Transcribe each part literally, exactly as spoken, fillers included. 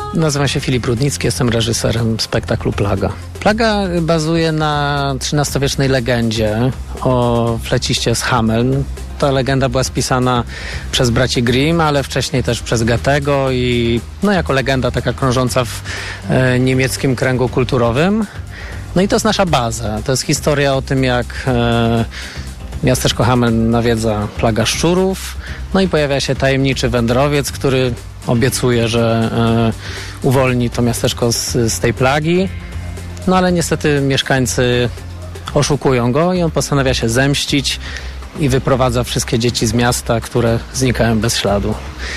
Nazywam się Filip Rudnicki, jestem reżyserem spektaklu Plaga. Plaga bazuje na trzynastowiecznej legendzie o fleciście z Hameln. Ta legenda była spisana przez braci Grimm, ale wcześniej też przez Goethego i no jako legenda taka krążąca w e, niemieckim kręgu kulturowym. No i to jest nasza baza. To jest historia o tym, jak e, miasteczko Hameln nawiedza plaga szczurów. No i pojawia się tajemniczy wędrowiec, który obiecuje, że e, uwolni to miasteczko z, z tej plagi. No ale niestety mieszkańcy oszukują go i on postanawia się zemścić i wyprowadza wszystkie dzieci z miasta, które znikają bez śladu.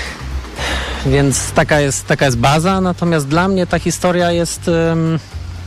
Więc taka jest, taka jest baza, natomiast dla mnie ta historia jest um,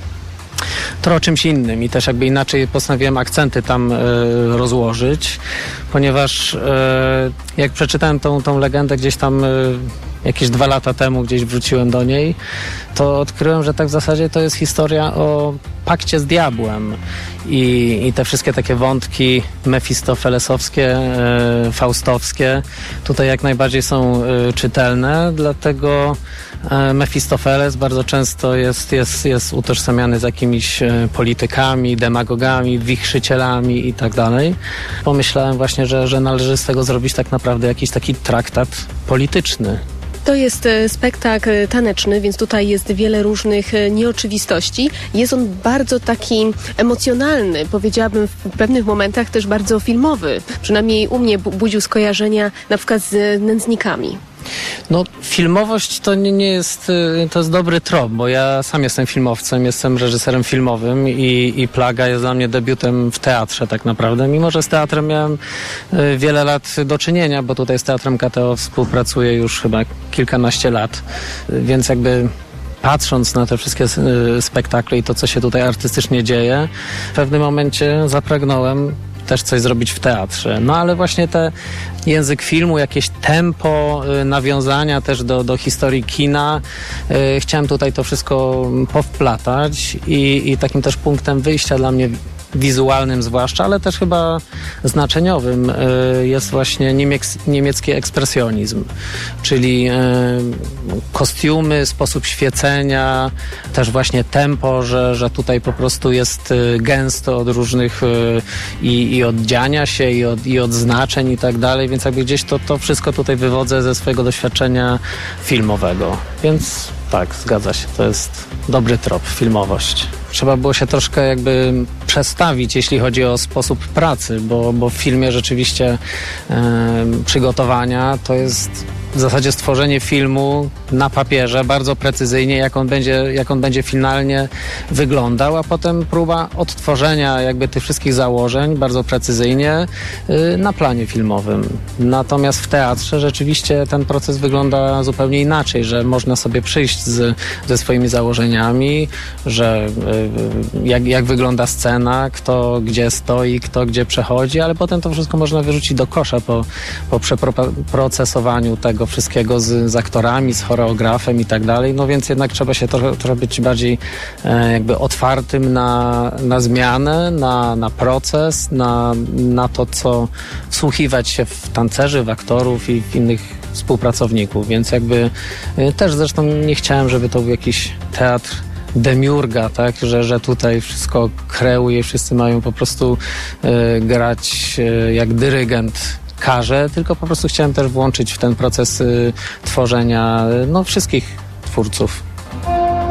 trochę czymś innym i też jakby inaczej postanowiłem akcenty tam y, rozłożyć, ponieważ y, jak przeczytałem tą, tą legendę gdzieś tam y, jakieś dwa lata temu, gdzieś wróciłem do niej, to odkryłem, że tak w zasadzie to jest historia o pakcie z diabłem i, i te wszystkie takie wątki mefistofelesowskie, e, faustowskie tutaj jak najbardziej są e, czytelne, dlatego e, Mefistofeles bardzo często jest, jest, jest utożsamiany z jakimiś e, politykami, demagogami, wichrzycielami i tak dalej. Pomyślałem właśnie, że, że należy z tego zrobić tak naprawdę jakiś taki traktat polityczny. To jest spektakl taneczny, więc tutaj jest wiele różnych nieoczywistości. Jest on bardzo taki emocjonalny, powiedziałabym w pewnych momentach też bardzo filmowy. Przynajmniej u mnie budził skojarzenia na przykład z Nędznikami. No filmowość to nie, nie jest, to jest dobry trop, bo ja sam jestem filmowcem, jestem reżyserem filmowym i, i Plaga jest dla mnie debiutem w teatrze tak naprawdę, mimo że z teatrem miałem wiele lat do czynienia, bo tutaj z Teatrem K T O współpracuję już chyba kilkanaście lat, więc jakby patrząc na te wszystkie spektakle i to, co się tutaj artystycznie dzieje, w pewnym momencie zapragnąłem też coś zrobić w teatrze. No ale właśnie te język filmu, jakieś tempo, y, nawiązania też do, do historii kina. Y, chciałem tutaj to wszystko powplatać i, i takim też punktem wyjścia dla mnie wizualnym zwłaszcza, ale też chyba znaczeniowym y, jest właśnie niemiec, niemiecki ekspresjonizm, czyli y, kostiumy, sposób świecenia, też właśnie tempo, że, że tutaj po prostu jest y, gęsto od różnych y, i, i oddziania się i od, i od znaczeń i tak dalej, więc jakby gdzieś to, to wszystko tutaj wywodzę ze swojego doświadczenia filmowego, więc tak, zgadza się, to jest dobry trop, filmowość. Trzeba było się troszkę jakby przestawić, jeśli chodzi o sposób pracy, bo, bo w filmie rzeczywiście e, przygotowania to jest w zasadzie stworzenie filmu na papierze bardzo precyzyjnie, jak on będzie, jak on będzie finalnie wyglądał, a potem próba odtworzenia jakby tych wszystkich założeń bardzo precyzyjnie y, na planie filmowym. Natomiast w teatrze rzeczywiście ten proces wygląda zupełnie inaczej, że można sobie przyjść z, ze swoimi założeniami, że y, jak, jak wygląda scena, kto gdzie stoi, kto gdzie przechodzi, ale potem to wszystko można wyrzucić do kosza po, po przeprocesowaniu tego wszystkiego z, z aktorami, z choreografem i tak dalej, no więc jednak trzeba się trochę, trochę być bardziej e, jakby otwartym na, na zmianę, na, na proces, na, na to, co wsłuchiwać się w tancerzy, w aktorów i w innych współpracowników, więc jakby e, też zresztą nie chciałem, żeby to był jakiś teatr demiurga, tak, że, że tutaj wszystko kreuje, wszyscy mają po prostu e, grać e, jak dyrygent każe, tylko po prostu chciałem też włączyć w ten proces y, tworzenia no, wszystkich twórców.